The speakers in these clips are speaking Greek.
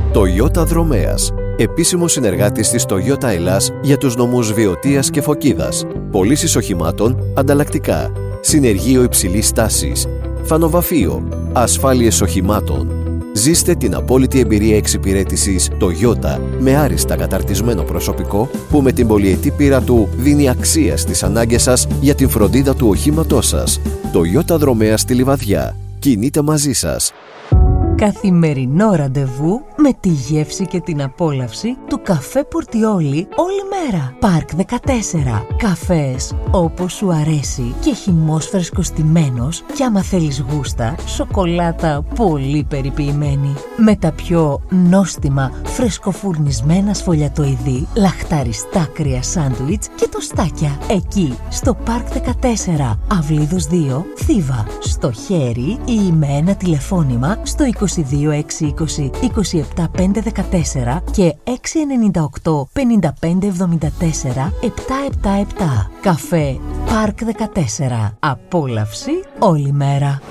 Toyota Δρομέας. Επίσημος συνεργάτης της Toyota Ελλάς για τους νομούς Βιωτίας και Φωκίδας. Πωλήσεις οχημάτων ανταλλακτικά. Συνεργείο υψηλής τάσης. Φανοβαφείο. Ασφάλειες οχημάτων. Ζήστε την απόλυτη εμπειρία εξυπηρέτησης Toyota με άριστα καταρτισμένο προσωπικό που με την πολυετή πείρα του δίνει αξία στις ανάγκες σας για την φροντίδα του οχήματός σας. Toyota Δρομέας στη Λιβαδιά. Κινείται μαζί σας. Καθημερινό ραντεβού με τη γεύση και την απόλαυση του καφέ Πορτιόλι όλη μέρα. Πάρκ 14. Καφές όπως σου αρέσει και χυμός φρεσκοστημένος και άμα θέλεις γούστα, σοκολάτα πολύ περιποιημένη. Με τα πιο νόστιμα φρεσκοφουρνισμένα σφολιατοειδή, λαχταριστά κρύα σάντουιτς και τοστάκια. Εκεί στο Πάρκ 14. Αυλίδος 2, Θήβα. Στο χέρι ή με ένα τηλεφώνημα στο 22 620 27 514 και 698 5574 777. Καφέ Πάρκ 14. Απόλαυση όλη μέρα.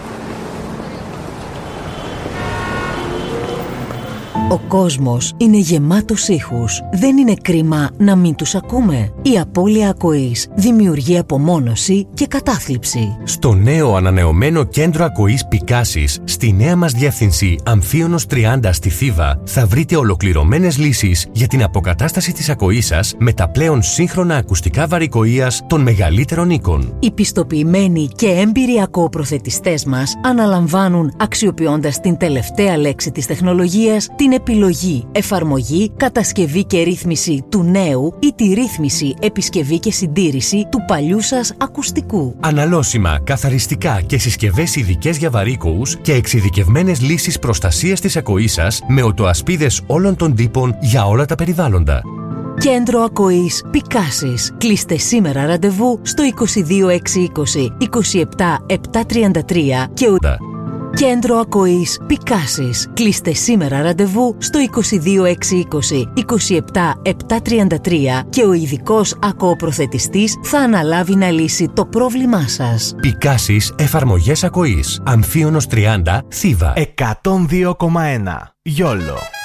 Ο κόσμος είναι γεμάτος ήχους. Δεν είναι κρίμα να μην τους ακούμε. Η απώλεια ακοής δημιουργεί απομόνωση και κατάθλιψη. Στο νέο ανανεωμένο κέντρο ακοής Πικάσης, στη νέα μας διεύθυνση Αμφίωνος 30 στη Θήβα, θα βρείτε ολοκληρωμένες λύσεις για την αποκατάσταση της ακοής σας με τα πλέον σύγχρονα ακουστικά βαρικοΐας των μεγαλύτερων οίκων. Οι πιστοποιημένοι και έμπειροι ακοοπροθετιστές μας αναλαμβάνουν, αξιοποιώντας την τελευταία λέξη της τεχνολογίας, την επιλογή, εφαρμογή, κατασκευή και ρύθμιση του νέου ή τη ρύθμιση, επισκευή και συντήρηση του παλιού σας ακουστικού. Αναλώσιμα, καθαριστικά και συσκευές ειδικές για βαρύκοους και εξειδικευμένες λύσεις προστασίας της ακοής σας με οτοασπίδες όλων των τύπων για όλα τα περιβάλλοντα. Κέντρο ακοής Πικάσης. Κλείστε σήμερα ραντεβού στο 22 620 27 733 και Κέντρο ακοής Πικάσης. Κλείστε σήμερα ραντεβού στο 22 620 27 733 και ο ειδικός ακοοπροθετιστής θα αναλάβει να λύσει το πρόβλημά σας. Πικάσης εφαρμογές ακοής. Αμφίωνος 30 Θήβα. 102,1 Γιόλο.